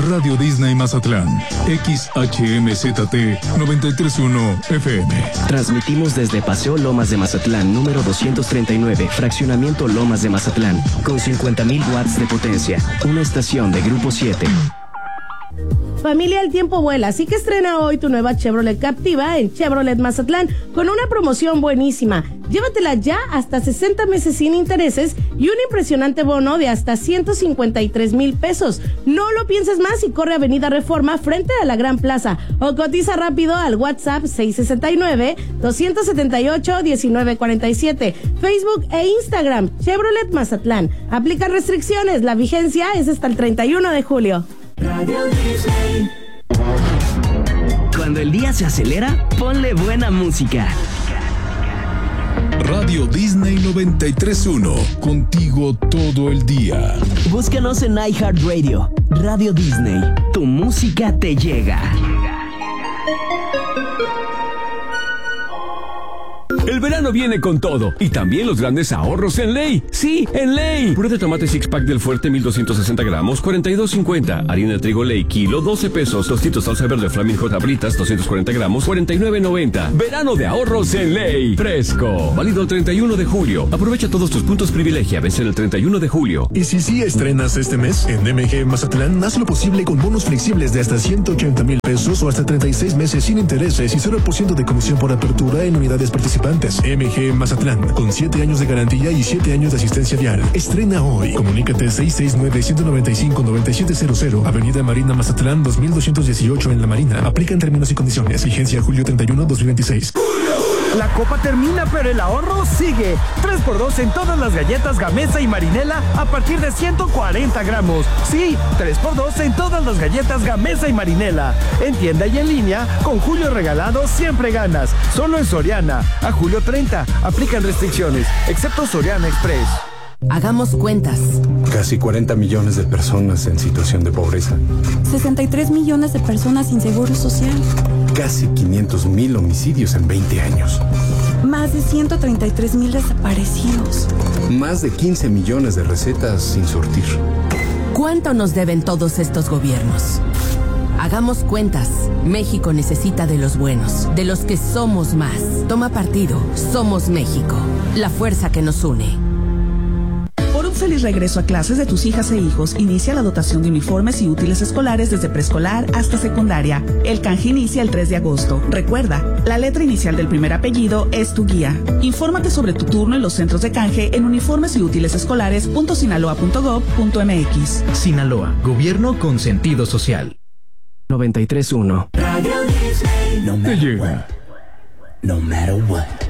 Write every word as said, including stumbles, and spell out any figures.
Radio Disney Mazatlán, X H M Z T noventa y tres punto uno F M. Transmitimos desde Paseo Lomas de Mazatlán, número doscientos treinta y nueve, Fraccionamiento Lomas de Mazatlán, con cincuenta mil watts de potencia. Una estación de Grupo siete. Familia, el tiempo vuela, así que estrena hoy tu nueva Chevrolet Captiva en Chevrolet Mazatlán con una promoción buenísima. Llévatela ya hasta sesenta meses sin intereses y un impresionante bono de hasta ciento cincuenta y tres mil pesos. No lo pienses más y corre a Avenida Reforma frente a la Gran Plaza o cotiza rápido al WhatsApp seis seis nueve, dos siete ocho, uno nueve cuatro siete, Facebook e Instagram Chevrolet Mazatlán. Aplica restricciones, la vigencia es hasta el treinta y uno de julio. Radio Disney. Cuando el día se acelera, ponle buena música. Radio Disney noventa y tres punto uno, contigo todo el día. Búscanos en iHeartRadio. Radio Disney, tu música te llega. El verano viene con todo y también los grandes ahorros en Ley. Sí, en Ley. Puré de tomate six pack del Fuerte mil doscientos sesenta gramos, cuarenta y dos cincuenta. Harina de trigo Ley kilo, doce pesos. Tostitos salsa verde Flamingo Tablitas, doscientos cuarenta gramos, cuarenta y nueve noventa. Verano de ahorros en Ley. Fresco. Válido el treinta y uno de julio. Aprovecha todos tus puntos privilegia. Vence el treinta y uno de julio. Y si sí estrenas este mes, en M G Mazatlán, haz lo posible con bonos flexibles de hasta ciento ochenta mil pesos o hasta treinta y seis meses sin intereses y cero por ciento de comisión por apertura en unidades participantes. M G Mazatlán, con siete años de garantía y siete años de asistencia vial. Estrena hoy. Comunícate seis seis nueve, uno nueve cinco, nueve siete cero cero, Avenida Marina Mazatlán dos mil doscientos dieciocho en La Marina. Aplican términos y condiciones. Vigencia julio treinta y uno, dos mil veintiséis. La copa termina, pero el ahorro sigue. tres por dos en todas las galletas Gamesa y Marinela a partir de ciento cuarenta gramos. Sí, tres por dos en todas las galletas Gamesa y Marinela. En tienda y en línea, con Julio Regalado siempre ganas. Solo en Soriana. A julio treinta. Aplican restricciones, excepto Soriana Express. Hagamos cuentas. Casi cuarenta millones de personas en situación de pobreza. sesenta y tres millones de personas sin seguro social. Casi quinientos mil homicidios en veinte años. Más de ciento treinta y tres mil desaparecidos. Más de quince millones de recetas sin surtir. ¿Cuánto nos deben todos estos gobiernos? Hagamos cuentas. México necesita de los buenos, de los que somos más. Toma partido. Somos México. La fuerza que nos une. Por un feliz regreso a clases de tus hijas e hijos, inicia la dotación de uniformes y útiles escolares desde preescolar hasta secundaria. El canje inicia el tres de agosto. Recuerda, la letra inicial del primer apellido es tu guía. Infórmate sobre tu turno en los centros de canje en uniformes y útiles escolares punto sinaloa punto gob punto mx. Sinaloa, gobierno con sentido social. noventa y tres punto uno. Radio Disney. Te llega. No matter what.